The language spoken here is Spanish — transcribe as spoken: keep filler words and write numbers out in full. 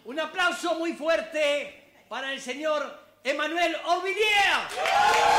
Un aplauso muy fuerte para el señor Emmanuel Auvilliers.